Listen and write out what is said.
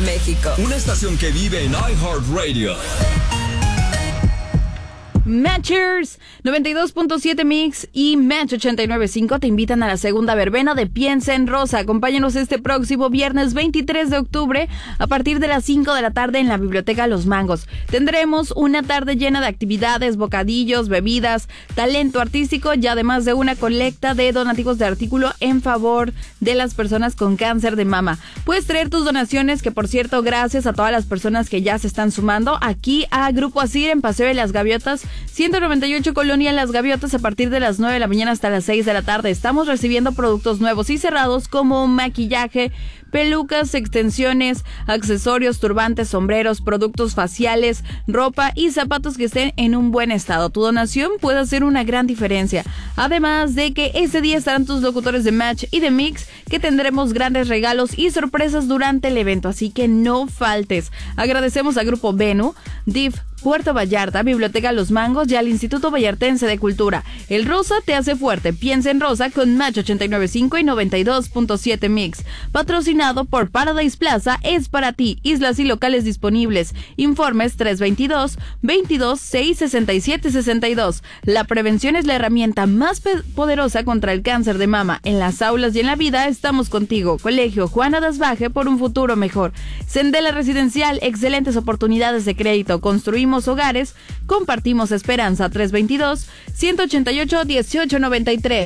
México. Una estación que vive en iHeartRadio. Matchers 92.7 Mix y Match 89.5 te invitan a la segunda verbena de Piensa en Rosa. Acompáñanos este próximo viernes 23 de octubre a partir de las 5 de la tarde en la Biblioteca Los Mangos. Tendremos una tarde llena de actividades, bocadillos, bebidas, talento artístico y además de una colecta de donativos de artículo en favor de las personas con cáncer de mama. Puedes traer tus donaciones, que por cierto, gracias a todas las personas que ya se están sumando aquí a Grupo Asir en Paseo de las Gaviotas 198 Colonia Las Gaviotas a partir de las 9 de la mañana hasta las 6 de la tarde. Estamos recibiendo productos nuevos y cerrados como maquillaje, pelucas, extensiones, accesorios, turbantes, sombreros, productos faciales, ropa y zapatos que estén en un buen estado. Tu donación puede hacer una gran diferencia. Además de que ese día estarán tus locutores de Match y de Mix, que tendremos grandes regalos y sorpresas durante el evento, así que no faltes. Agradecemos a Grupo Venu, DIF Puerto Vallarta, Biblioteca Los Mangos y al Instituto Vallartense de Cultura. El Rosa te hace fuerte. Piensa en Rosa con Match 89.5 y 92.7 Mix. Patrocinado por Paradise Plaza, es para ti. Islas y locales disponibles. Informes 322-22-667-62. La prevención es la herramienta más poderosa contra el cáncer de mama. En las aulas y en la vida estamos contigo. Colegio Juana Dasbaje, por un futuro mejor. Sendela Residencial, excelentes oportunidades de crédito. Construimos hogares, compartimos esperanza. 322-188-1893.